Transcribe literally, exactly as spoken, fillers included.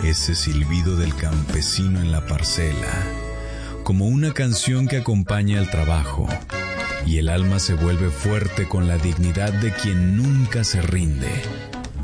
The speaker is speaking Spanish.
ese silbido del campesino en la parcela, como una canción que acompaña al trabajo, y el alma se vuelve fuerte con la dignidad de quien nunca se rinde.